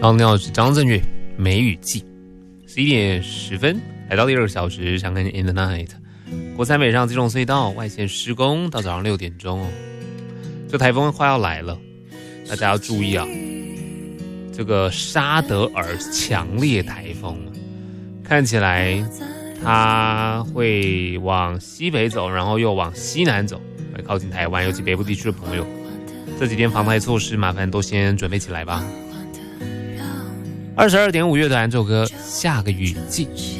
然后呢是张震岳《梅雨季》，11点10分来到第2个小时，想看 In the Night。国三北上基隆隧道外线施工到早上6点钟哦，这台风快要来了，大家要注意啊！这个沙德尔强烈台风，看起来它会往西北走，然后又往西南走，会靠近台湾，尤其北部地区的朋友，这几天防台措施麻烦都先准备起来吧。22点5乐团这首歌《下个雨季》。